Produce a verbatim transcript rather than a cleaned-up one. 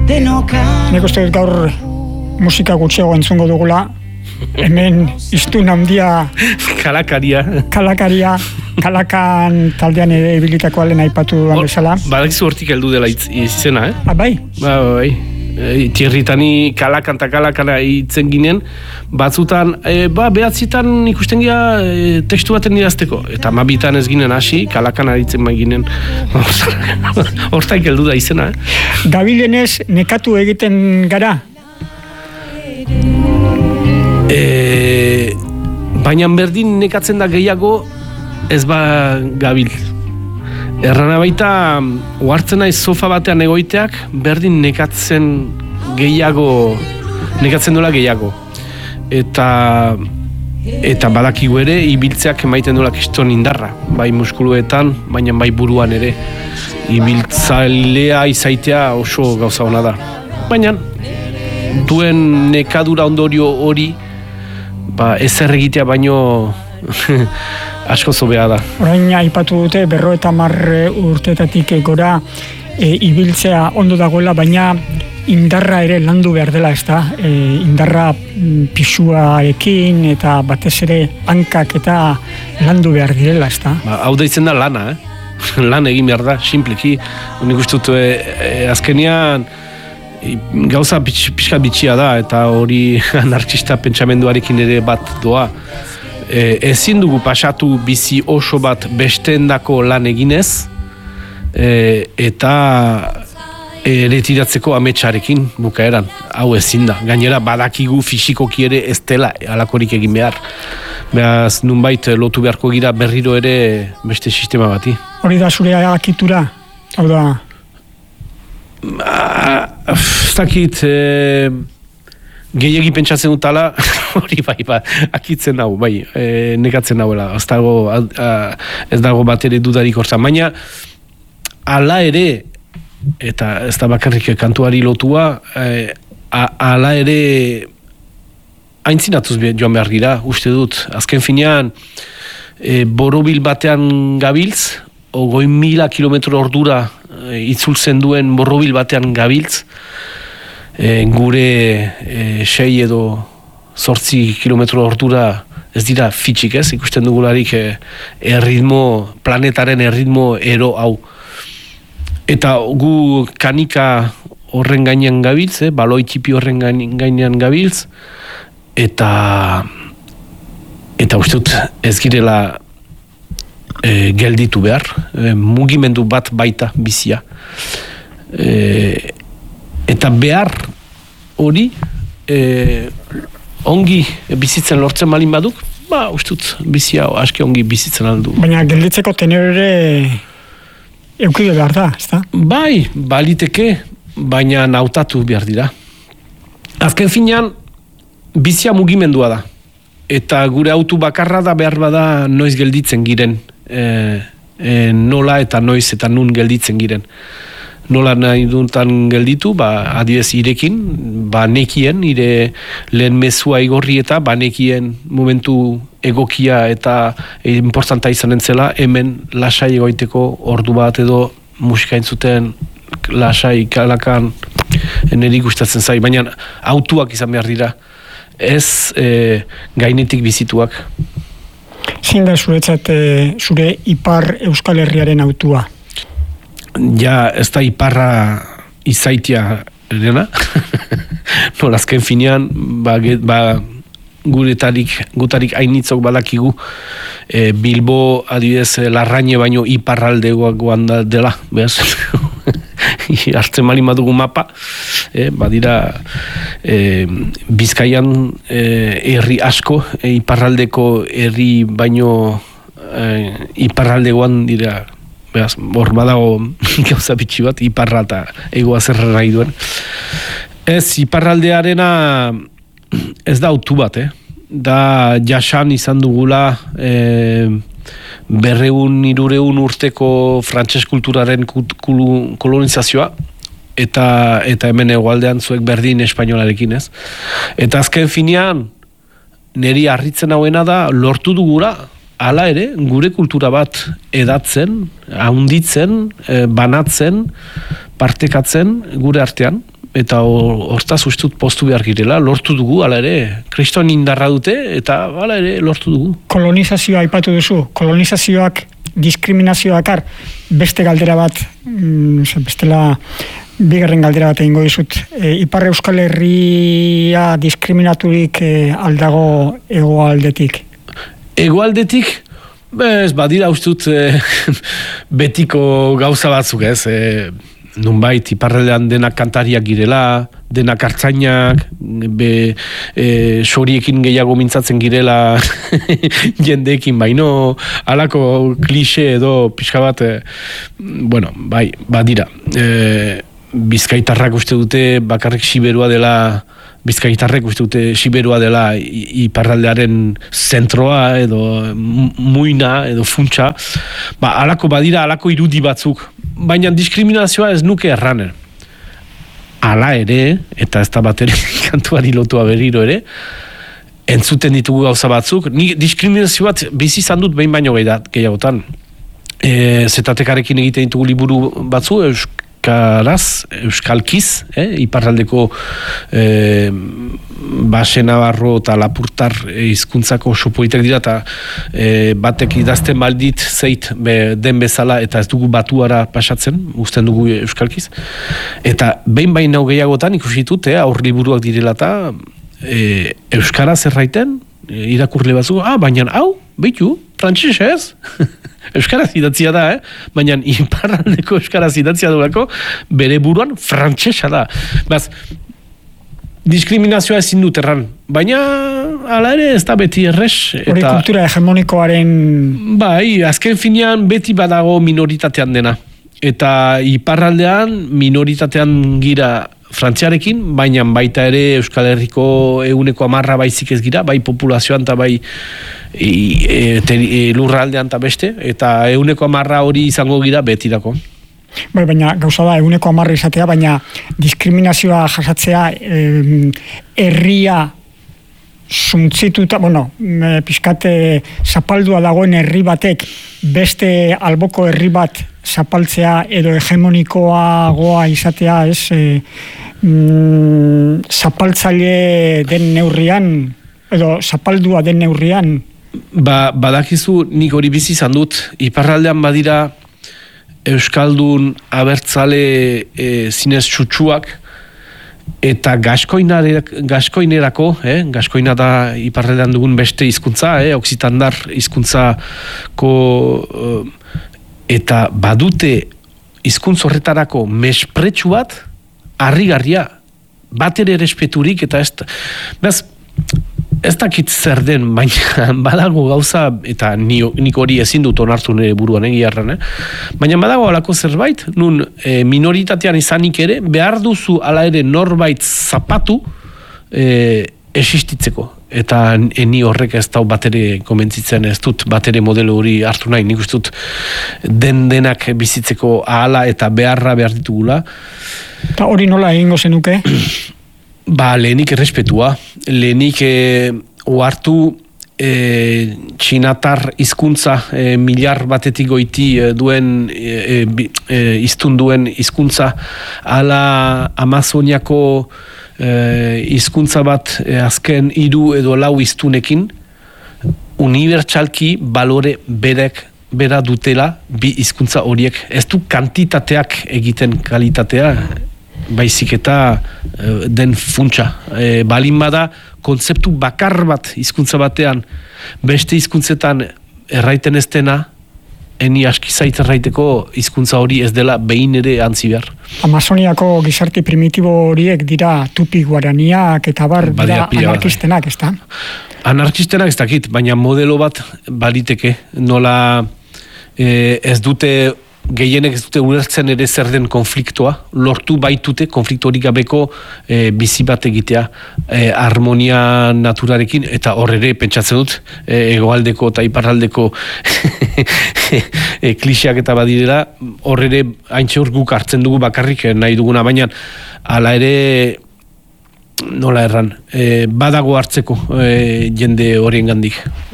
Nik uste gaur musika gutxiago entzungo dugula, hemen iztun handia kalakaria kalakaria kalakan taldean ere ibilitako alen aipatu duan bezala. Badakizu hortik heldu dela izena, eh? Ah, bai? Ba, bai. E, tierritani kalakan eta kalakana hitzen ginen, batzutan, e, ba, behatzitan ikusten gira e, testu baten idazteko, eta mabitan ez ginen hasi, kalakan aritzen bai ginen, hortak heldu da izena, eh? Gabilenez nekatu egiten gara? E, baina berdin nekatzen da gehiago ez ba gabil. Errana baita, ohartzen naiz sofa batean egoiteak, berdin nekatzen gehiago, nekatzen dola gehiago. Eta, eta badakigu ere, ibiltzeak emaiten dola kiston indarra, bai muskuluetan, baina bai buruan ere. Ibiltzailea izaitea oso gauza hona da. Baina, duen nekadura ondorio hori, ba, ezer egitea baino asko zobea da. Orain aipatu dute berro eta mar urtetatik gora e, ibiltzea ondo dagoela, baina indarra ere landu behar dela, ez da? E, indarra pisuarekin eta batez ere hankak eta landu behar direla, ez da? Ba, hau deitzen da lana, eh? Lan egin behar da, simpleki. Unik ustut, e, e, azkenean gauza pixka bitxia da, eta hori anarkista pentsamenduarekin ere bat doa. E, ezin dugu pasatu bizi oso bat besteendako lan eginez, e, eta erretiratzeko ametsarekin bukaeran. Hau ezin da. Gainera badakigu fisikoki ere ez dela halakorik egin behar. Beraz, nunbait lotu beharko gira berriro ere beste sistema bati. Hori da zure akitura? Hau da? Ez dakit... E, gehiagi pentsatzen dutala, hori bai, ba, akitzen hau, bai, e, nekatzen hauela, ez dago, a, a, ez dago bat ere dudarik hortzan, baina ala ere, eta ez da bakarrik kantuari lotua, e, a, ala ere aintzinatuz joan behar gira, uste dut, azken finean, e, borobil batean gabiltz, ogoi mila kilometro ordura e, itzultzen duen borobil batean gabiltz, E, gure e, sei edo zortzi kilometro ordura ez dira fitxik, ez? Ikusten dugularik e, erritmo, planetaren erritmo ero hau. Eta gu kanika horren gainean gabiltz, eh? Baloi txipi horren gainean gabiltz, eta eta uste dut ez girela e, gelditu behar, e, mugimendu bat baita bizia. E, Eta behar hori e, ongi bizitzen lortzen malin baduk, ba, ustut, bizia aski ongi bizitzen aldu. Baina gelditzeko tenore eukide behar da, ez da? Bai, baliteke, baina nautatu behar dira. Azken finean, bizia mugimendua da. Eta gure autu bakarra da behar bada noiz gelditzen giren. E, e, nola eta noiz eta nun gelditzen giren. Nola nahi duntan gelditu, ba, adibez irekin, ba, nekien, ire lehen mezua igorri eta ba, nekien momentu egokia eta importanta izan entzela, hemen lasai egoiteko ordu bat edo musika entzuten lasai kalakan niri gustatzen zai, baina autuak izan behar dira, ez e, gainetik bizituak. Zein da zuretzat e, zure ipar Euskal Herriaren autua? Ja, ez da iparra izaitia dena. Nola, azken finean, ba, ba, guretarik, gutarik hainitzok balakigu e, Bilbo, adibidez, Larraine baino iparraldegoak da dela, behaz? Hartzen mali madugu mapa, e, badira e, Bizkaian e, herri asko, e, iparraldeko herri baino e, iparraldegoan dira. Beraz, hor badago gauza bitxi bat, iparra eta egoa zerra nahi duen. Ez, iparraldearena ez da autu bat, eh? Da jasan izan dugula e, berreun, irureun urteko frantses kulturaren kolonizazioa, eta, eta hemen hegoaldean zuek berdin espainolarekin, ez? Eta azken finean, niri harritzen hauena da, lortu dugula, hala ere, gure kultura bat edatzen, handitzen, banatzen, partekatzen gure artean, eta hortaz ustut postu behar girela, lortu dugu, hala ere, kriston indarra dute, eta hala ere, lortu dugu. Kolonizazioa aipatu duzu, kolonizazioak diskriminazioakar beste galdera bat, mm, bestela bigarren galdera bat egingo dizut. E, Ipar Euskal Herria diskriminaturik e, aldago hegoaldetik? Hegoaldetik? Ez, badira ustut e, betiko gauza batzuk, ez, e, nunbait, iparraldean denak kantariak girela, denak hartzainak, be, e, soriekin gehiago mintzatzen girela jendeekin baino, halako klixe edo pixka bat, e, bueno, bai, badira. E, Bizkaitarrak uste dute bakarrik siberua dela, Bizkaitarrek uste dute siberua dela iparraldearen zentroa edo muina edo funtsa, ba, halako badira, halako irudi batzuk, baina diskriminazioa ez nuke erranen. Hala ere, eta ez da bat ere kantuari lotua berriro ere, entzuten ditugu gauza batzuk, ni diskriminazio bat bizi izan dut behin baino gehiagotan. E, Zetatekarekin egiten ditugu liburu batzu, euskaraz, euskalkiz, eh, iparraldeko eh, Base Navarro eta Lapurtar hizkuntzako oso politak dira, eta eh, batek idazten baldit zeit be, den bezala, eta ez dugu batuara pasatzen, uzten dugu euskalkiz. Eta behin bain hau gehiagotan ikusi ditut, eh, aur liburuak direla eta eh, euskaraz erraiten, irakurle batzuk, ah, baina hau, behitu, frantxez ez? Euskaraz idatzia da, eh? Baina iparraldeko euskaraz idatzia duelako, bere buruan frantsesa da. Baz, diskriminazioa ezin dut erran, baina hala ere ez da beti errez. Hori eta, kultura hegemonikoaren... Bai, azken finean beti badago minoritatean dena. Eta iparraldean minoritatean gira frantziarekin, baina baita ere Euskal Herriko eguneko amarra baizik ez gira, bai populazioan eta bai e, e, e, lurraldean eta beste, eta eguneko amarra hori izango gira betirako. Bai, baina gauza da, eguneko amarra izatea, baina diskriminazioa jasatzea eh, herria suntzituta, bueno, pixkate zapaldua dagoen herri batek beste alboko herri bat zapaltzea edo hegemonikoagoa izatea, ez, e, mm, zapaltzaile den neurrian, edo zapaldua den neurrian. Ba, badakizu nik hori bizi izan dut, iparraldean badira euskaldun abertzale e, zinez txutxuak, eta gaskoinerako, eh, gaskoina da iparraldean dugun beste hizkuntza, eh, oksitandar hizkuntzako eh, eta badute hizkuntz horretarako mespretxu bat harrigarria, bat ere respeturik, eta ez, bez, ez dakit zer den, baina badago gauza, eta nik hori ezin dut onartu nire buruan egiarran, eh? Baina badago alako zerbait, nun e, minoritatean izanik ere, behar duzu ala ere norbait zapatu e, existitzeko. Eta ni horrek ez dau batere komentzitzen, ez dut batere modelo hori hartu nahi, nik dut den denak bizitzeko ahala eta beharra behar ditugula. Eta hori nola egingo zenuke? Ba, lehenik errespetua, lehenik e, ohartu e, txinatar hizkuntza e, milar batetik goiti e, duen e, e, iztun duen hizkuntza, ala Amazoniako hizkuntza bat e, azken hiru edo lau hiztunekin unibertsalki balore berek bera dutela bi hizkuntza horiek. Ez du kantitateak egiten kalitatea, baizik eta e, den funtsa. E, balin bada kontzeptu bakar bat hizkuntza batean beste hizkuntzetan erraiten ez dena, eni aski zait erraiteko hizkuntza hori ez dela behin ere antzi behar. Amazoniako gizarte primitibo horiek dira tupi guaraniak eta bar, dira anarkistenak, ez da? Anarkistenak ez dakit, baina modelo bat baliteke, nola e, ez dute, gehienek ez dute ulertzen ere zer den konfliktoa, lortu baitute konflikto hori gabeko e, bizi bat egitea, e, harmonia naturarekin, eta hor ere pentsatzen dut, e, hegoaldeko eta iparraldeko e, kliseak eta badirela, hor ere haintxe hor guk hartzen dugu bakarrik nahi duguna, baina hala ere nola erran, e, badago hartzeko e, jende horien gandik.